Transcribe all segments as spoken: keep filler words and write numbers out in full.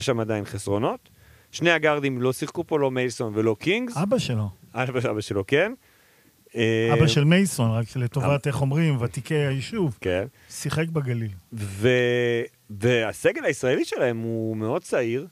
יש שם עדיין חסרונות. שני הגארדים לא שיחקו פה, לא מייסון ולא קינגס. אבא שלו. אבא, אבא שלו, כן. אבא של מייסון, רק לטובת, איך אומרים, ותיקי היישוב. כן. שיחק בגליל. ו... והסגל הישראלי שלהם הוא מאוד צעיר,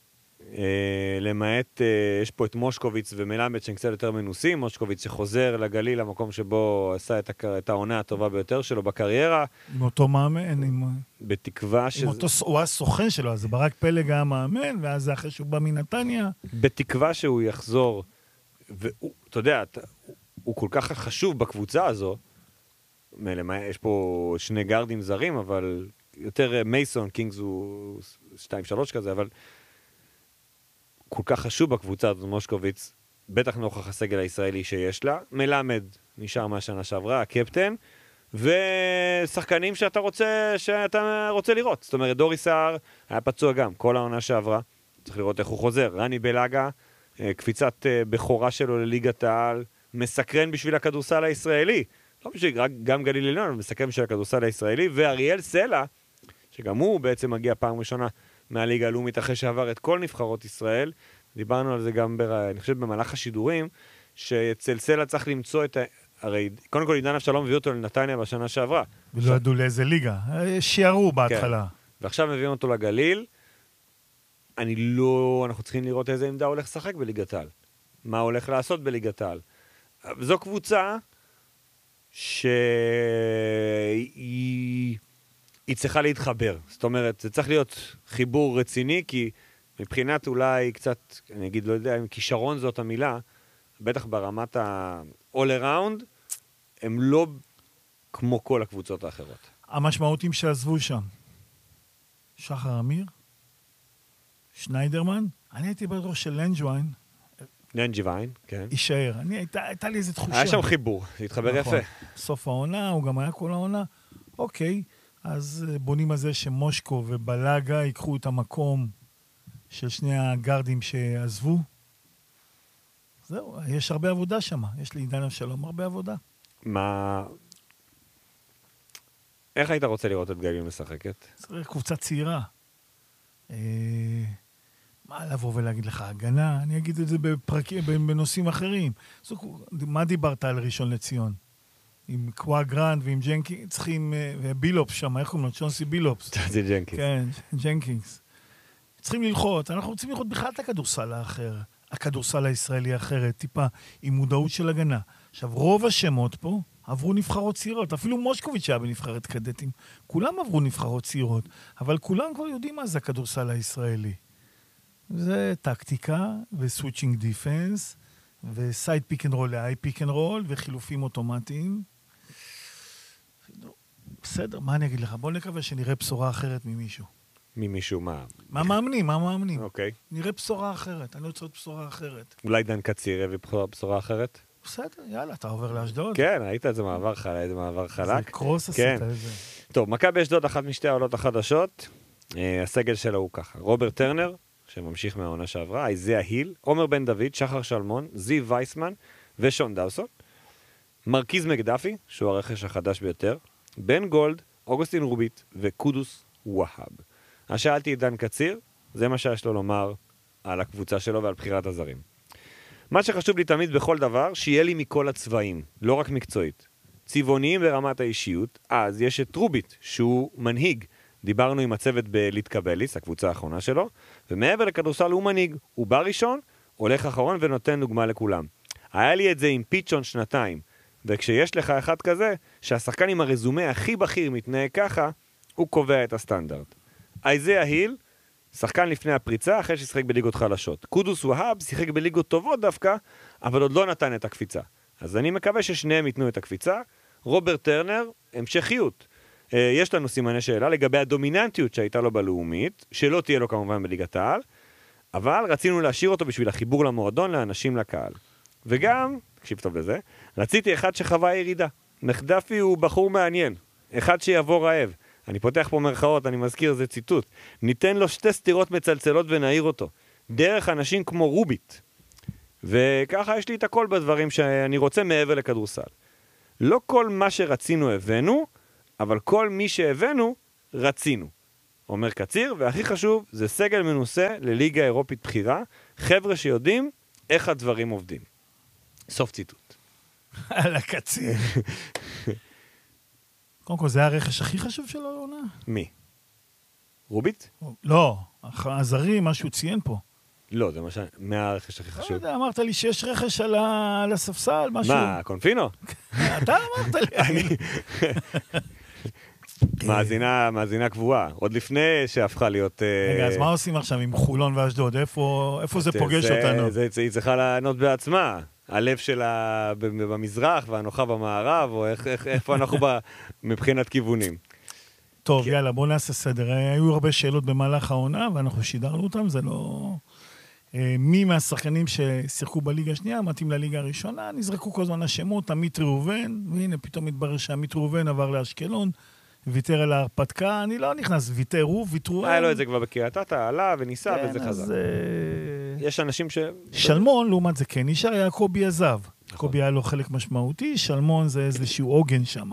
למעט, יש פה את מושקוביץ ומלמד שהם קצת יותר מנוסים, מושקוביץ שחוזר לגליל, למקום שבו עשה את, את העונה הטובה ביותר שלו בקריירה. עם אותו מאמן, עם... בתקווה שזה... אותו... הוא היה סוכן שלו, אז ברק פלג היה מאמן, ואז זה אחרי שהוא בא מנתניה. בתקווה שהוא יחזור, ואתה יודע, אתה... הוא כל כך חשוב בקבוצה הזו, יש פה שני גארדים זרים, אבל יותר מייסון, קינגס הוא שתיים שלוש כזה, אבל כל כך חשוב בקבוצה הזו, מושקוביץ, בטח נוכח הסגל הישראלי שיש לה, מלמד נשאר מהשנה שעברה, הקפטן, ושחקנים שאתה רוצה, שאתה רוצה לראות. זאת אומרת, דורי סער היה פצוע גם, כל העונה שעברה, צריך לראות איך הוא חוזר. רני בלגה, קפיצת בכורה שלו לליגת העל, מסקרן בשביל הכדורסל הישראלי. לא בשביל, גם גליל עליון, מסקרן בשביל הכדורסל הישראלי, ואריאל סלע, שגם הוא בעצם מגיע פעם ראשונה מהליגה הלאומית אחרי שעבר את כל נבחרות ישראל. דיברנו על זה גם, בר... אני חושב, במהלך השידורים, שאצל סלע צריך למצוא את ה... הרי, קודם כל, עידן אבשלום הביא אותו לנתניה בשנה שעברה. ולא ש... ידעו לאיזה ליגה. שיערו בהתחלה. כן. ועכשיו מביאים אותו לגליל. אני לא... אנחנו צריכים לראות איזה עמדה הולך לשחק בליגת העל. מה הולך לעשות בליגת העל. זו קבוצה שהיא היא צריכה להתחבר. זאת אומרת, זה צריך להיות חיבור רציני, כי מבחינת אולי קצת, אני אגיד, לא יודע, אם כישרון זאת המילה, בטח ברמת ה-all around, הם לא כמו כל הקבוצות האחרות. המשמעותים שעזבו שם, שחר אמיר, שניידרמן, אני הייתי בראש של לנג'ווין, לנג'ווין, כן. יישאר. אני, הייתה, הייתה לי איזו תחושה. היה שם חיבור, זה התחבר נכון. יפה. סוף העונה, הוא גם היה כל העונה. אוקיי, אז בונים על זה שמושקו ובלגה ייקחו את המקום של שני הגארדים שעזבו. זהו, יש הרבה עבודה שם. יש לי עידן אבשלום הרבה עבודה. מה... איך היית רוצה לראות את גליל משחקת? צריך קבוצה צעירה. אה... מה לבוא ולהגיד לך, הגנה, אני אגיד את זה בפרקים, בנושאים אחרים. זו, מה דיברת על ראשון לציון? עם קוואה גרנד ועם ג'נקינגס, צריכים, ובילופס שם, איך קוראים לו? צ'ונסי בילופס. זה ג'נקינגס. כן, ג'נקינגס. צריכים ללחוץ, אנחנו רוצים ללחוץ בכלל את הכדורסל האחר, הכדורסל הישראלי האחרת, טיפה עם מודעות של הגנה. עכשיו, רוב השמות פה עברו נבחרות צעירות, אפילו מושקוביץ' היה בנבחרת קדטים, כולם עברו נבחרות צעירות, אבל כולם כבר יודעים מה זה הכדורסל הישראלי. זה טקטיקה וסוויצ'ינג דיפנס, וסייד פיק אנד רול לאי פיק אנד רול, וחילופים אוטומטיים. בסדר, מה אני אגיד לך? בוא נקווה שנראה בשורה אחרת ממישהו. ממישהו, מה? מה מאמנים, מה מאמנים? אוקיי. נראה בשורה אחרת, אני רוצה עוד בשורה אחרת. אולי דן קציר הביא בשורה אחרת? בסדר, יאללה, אתה עובר לאשדוד. כן, היית איזה מעבר חלק, איזה מעבר חלק. זה קרוס עשית איזה. טוב, מכבי אשדוד, אחת משתי העולות החדשות. הסגל שלו הוא ככה, רוברט טרנר, שממשיך מהעונה שעברה, איזיה היל, עומר בן דוד, שחר שלמון, זיו וייסמן ושון דאוסון, מרקיז מקדפי, שהוא הרכש החדש ביותר, בן גולד, אוגוסטין רוביט וקודוס ווהב. אז שאלתי את דן קציר, זה מה שיש לו לומר על הקבוצה שלו ועל בחירת הזרים. מה שחשוב לי תמיד בכל דבר, שיהיה לי מכל הצבעים, לא רק מקצועית. צבעוניים ברמת האישיות, אז יש את רוביט, שהוא מנהיג, דיברנו עם הצוות בליטקבליס, הקבוצה האחרונה שלו, ומעבר לכדורסל הוא מנהיג, הוא בא ראשון, הולך אחרון ונותן דוגמה לכולם. היה לי את זה עם פיצ'ון שנתיים, וכשיש לך אחד כזה, שהשחקן עם הרזומה הכי בכיר מתנהג ככה, הוא קובע את הסטנדרט. איזיה היל, שחקן לפני הפריצה, אחרי ששיחק בליגות חלשות. קודוס ווהב שיחק בליגות טובות דווקא, אבל עוד לא נתן את הקפיצה. אז אני מקווה ששניהם ייתנו את הקפיצה. רוברט טרנר, המשכיות. יש לנו סימני שאלה לגבי הדומיננטיות שהייתה לו בלאומית, שלא תהיה לו כמובן בליגת העל, אבל רצינו להשאיר אותו בשביל החיבור למועדון, לאנשים, לקהל. וגם, תקשיב טוב לזה, רציתי אחד שחווה ירידה. מקדפי הוא בחור מעניין, אחד שיבוא רעב. אני פותח פה מרכאות, אני מזכיר, זה ציטוט. ניתן לו שתי סתירות מצלצלות ונעיר אותו. דרך אנשים כמו רוביט. וככה יש לי את הכל בדברים שאני רוצה מעבר לכדורסל. לא כל מה שרצינו הבאנו, אבל כל מי שהבאנו, רצינו. אומר קציר, והכי חשוב, זה סגל מנוסה לליגה אירופית בחירה, חבר'ה שיודעים איך הדברים עובדים. סוף ציטוט. על הקציר. קודם כל, זה הרכש הכי חשוב של העונה? מי? רוביט? לא, הזרים, מה שהוא ציין פה. לא, זה מה ש... מה הרכש הכי לא חשוב? יודע, אמרת לי שיש רכש על ה- על הספסל, משהו. מה, קונפינו? אתה אמרת לי. אני... מאזינה, מאזינה קבועה, עוד לפני שהפכה להיות... רגע, אז מה עושים עכשיו עם חולון ואשדוד? איפה איפה זה פוגש זה- אותנו? זה- זה- היא צריכה לענות בעצמה. הלב שלה ב- במזרח והנוחה במערב, או איך- איך- איפה אנחנו ב- מבחינת כיוונים. טוב, יאללה, בואו נעשה סדר. היו הרבה שאלות במהלך העונה, ואנחנו שידרנו אותם, זה לא... אה, מי מהשחקנים ששיחקו בליגה השנייה, מתאים לליגה הראשונה, נזרקו כל הזמן השמות, עמית ראובן, והנה פתאום מתברר שעמית ראובן עבר לאשקלון, ויתר על ההרפתקה, אני לא נכנס, ויתר הוא, ויתרו... היה לו את זה כבר בקריית אתא, עלה וניסה כן, וזה אז, חזר. אה, יש אנשים ש... שלמון, לעומת זה כן נשאר, היה קובי עזב. קובי היה לו חלק משמעותי, שלמון זה איזשהו עוגן שם.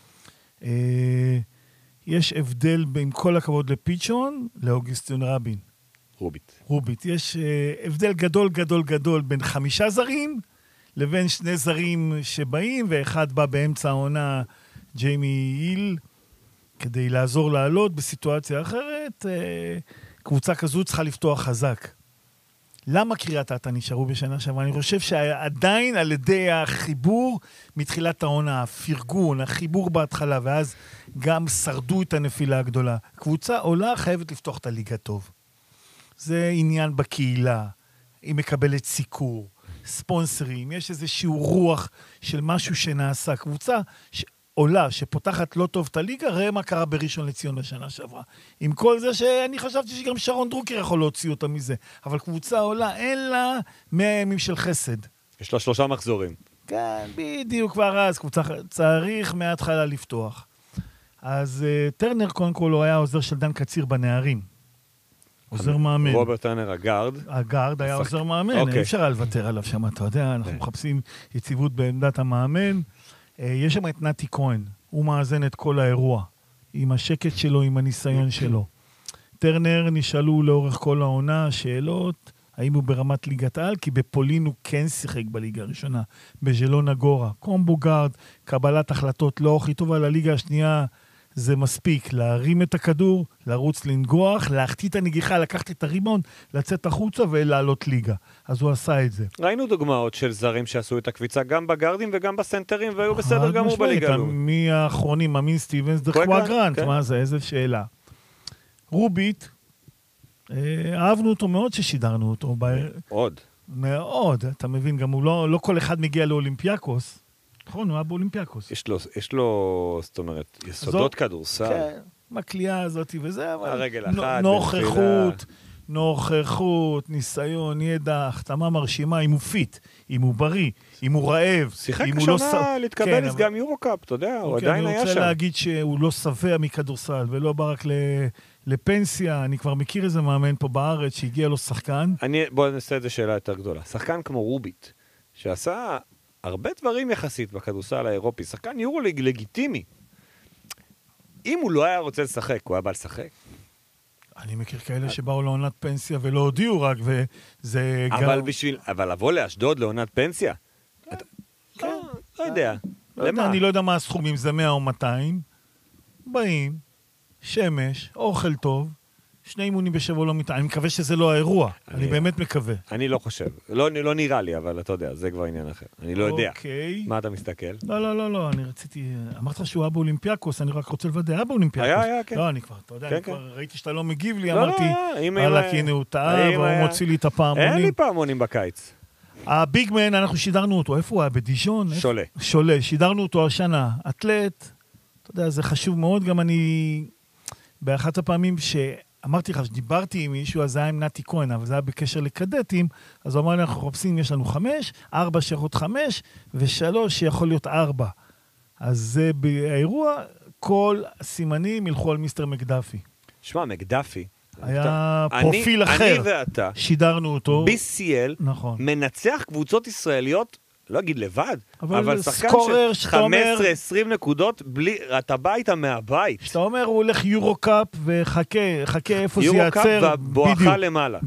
אה, יש הבדל, עם כל הכבוד לפיצ'ון, לאוגוסטין רבין. רוביט. רוביט. יש אה, הבדל גדול גדול גדול בין חמישה זרים, לבין שני זרים שבאים, ואחד בא באמצע העונה, ג'יימי היל, כדי לעזור לעלות בסיטואציה אחרת. אה, קבוצה כזו צריכה לפתוח חזק. למה קריית אתא נשארו בשנה שעברה? אני חושב שעדיין על ידי החיבור מתחילת העונה, הפרגון, החיבור בהתחלה, ואז גם שרדו את הנפילה הגדולה. קבוצה עולה חייבת לפתוח את הליגה טוב. זה עניין בקהילה, היא מקבלת סיקור, ספונסרים, יש איזשהו רוח של משהו שנעשה. קבוצה עולה, שפותחת לא טוב את הליגה, ראה מה קרה בראשון לציון בשנה שעברה. עם כל זה שאני חשבתי שגם שרון דרוקר יכול להוציא אותה מזה. אבל קבוצה עולה, אין לה מאה ימים של חסד. יש לה שלושה מחזורים. כן, בדיוק כבר אז, קבוצה צריך מההתחלה לפתוח. אז uh, טרנר קודם כל הוא היה עוזר של דן קציר בנערים. עוזר מאמן. רוברט טרנר הגארד. הגארד היה עוזר מאמן, אוקיי. אי אפשר לוותר עליו שם, אתה יודע, אנחנו מחפשים יציבות בעמדת המאמן. יש שם את נתי כהן, הוא מאזן את כל האירוע, עם השקט שלו, עם הניסיון שלו. טרנר נשאלו לאורך כל העונה שאלות, האם הוא ברמת ליגת העל, כי בפולין הוא כן שיחק בליגה הראשונה, בז'לונה גורה, קומבו גארד, קבלת החלטות לא הכי טובה לליגה השנייה, זה מספיק, להרים את הכדור, לרוץ לנגוח, להחטיא את הנגיחה, לקחת את הריבאונד, לצאת החוצה ולעלות ליגה. אז הוא עשה את זה. ראינו דוגמאות של זרים שעשו את הקביצה גם בגארדים וגם בסנטרים, והיו בסדר גמור בליגה. מי האחרונים, אמין סטיבנס, דרך קוואגרנט, מה זה, איזה שאלה. רוביט, אהבנו אותו מאוד ששידרנו אותו. מאוד. מאוד, אתה מבין, גם הוא לא, לא כל אחד מגיע לאולימפיאקוס. נכון, הוא היה באולימפיאקוס. יש לו, יש לו, זאת אומרת, יסודות כדורסל. כן, מהקליעה הזאת וזה, אבל... הרגל אחת. נוכחות, נוכחות, ניסיון, ידע, החתמה מרשימה, אם הוא פיט, אם הוא בריא, אם הוא רעב. שיחק שונה להתקבל לסגם יורו-קאפ, אתה יודע, הוא עדיין היה שם. אני רוצה להגיד שהוא לא שבע מכדורסל, ולא בא רק לפנסיה, אני כבר מכיר איזה מאמן פה בארץ שהגיע לו שחקן. בואו נעשה את זה שאלה יותר גדולה. שחקן כמו רוביט, שעשה... הרבה דברים יחסית בכדורסל האירופי. שחקן יורוליג לגיטימי. אם הוא לא היה רוצה לשחק, הוא היה בא לשחק? אני מכיר כאלה שבאו לעונת פנסיה ולא הודיעו רק, וזה גם... אבל בשביל... אבל לבוא לאשדוד לעונת פנסיה? כן. לא יודע. למה? אני לא יודע מה הסכומים, זה מאה או מאתיים. באים, שמש, אוכל טוב, שני אימונים בשבוע לא מתאים. אני מקווה שזה לא האירוע. אני באמת מקווה. אני לא חושב. לא נראה לי, אבל אתה יודע, זה כבר עניין אחר. אני לא יודע. אוקיי. מה אתה מסתכל? לא, לא, לא, לא, אני רציתי... אמרת שהוא היה באולימפיאקוס, אני רק רוצה לוודא, היה באולימפיאקוס. היה, היה, כן. לא, אני כבר, אתה יודע, אני כבר ראיתי שאתה לא מגיב לי, לא, אמרתי, וואלה, כי הנה הוא טעה, והוא מוציא לי את הפעמונים. אין לי פעמונים בקיץ. הביגמן, אנחנו שידרנו אותו, איפה הוא היה? בדיז'ון? שולה. שולה, שידרנו אותו השנה. אתלט, אתה יודע, זה חשוב מאוד, גם אני... באחת הפעמים שאמרתי לך, שדיברתי עם מישהו, אז זה היה עם נתי כהן, אבל זה היה בקשר לקדטים, אז הוא אמר לי, אנחנו חופשים, יש לנו חמש, ארבע שיכול חמש, ושלוש שיכול להיות ארבע. אז זה באירוע, כל הסימנים ילכו על מיסטר מקדפי. שמע, מקדפי. היה פרופיל אחר. אני ואתה. שידרנו אותו. בי סי אל נכון. מנצח קבוצות ישראליות לא אגיד לבד, אבל אבל שחקן סקורר של שאתה אומר- חמש עשרה עשרים נקודות, בלי, אתה בא איתה מהבית. שאתה אומר, הוא הולך יורו-קאפ וחכה, חכה איפה זה יורו-קאפ ייעצר. והבואכה בדיוק. למעלה.